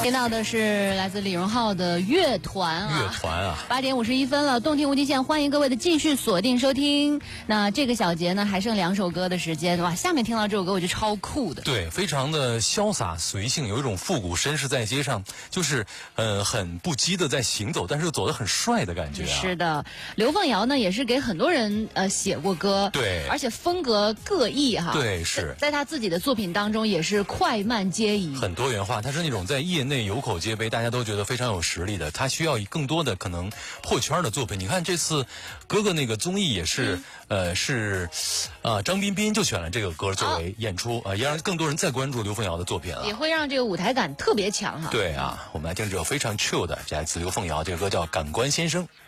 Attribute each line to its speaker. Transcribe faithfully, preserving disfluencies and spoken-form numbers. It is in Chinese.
Speaker 1: 听到的是来自李荣浩的乐团啊，
Speaker 2: 乐团啊，
Speaker 1: 八点五十一分了，动听无极限，欢迎各位的继续锁定收听。那这个小节呢，还剩两首歌的时间，哇，下面听到这首歌我觉得超酷的，
Speaker 2: 对，非常的潇洒随性，有一种复古绅士在街上，就是呃很不羁的在行走，但是又走得很帅的感觉啊。
Speaker 1: 是的，刘凤瑶呢也是给很多人呃写过歌，
Speaker 2: 对，
Speaker 1: 而且风格各异哈。
Speaker 2: 对，是
Speaker 1: 在他自己的作品当中也是快慢皆宜，
Speaker 2: 很多元化。他是那种在业内有口皆碑，大家都觉得非常有实力的。他需要更多的可能破圈的作品。你看这次哥哥那个综艺也是，嗯、呃是，呃张彬彬就选了这个歌作为演出啊、呃，也让更多人再关注刘凤瑶的作品了，
Speaker 1: 也会让这个舞台感特别强哈。
Speaker 2: 对啊，我们来听这首非常 chill 的，这来自刘凤瑶，这个歌叫《感官先生》。